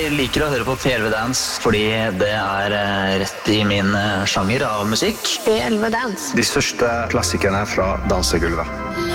Jeg liker å høre på P11 Dance fordi det rett i min sjanger av musikk. P11 Dance. De største klassikerne fra dansegulvet.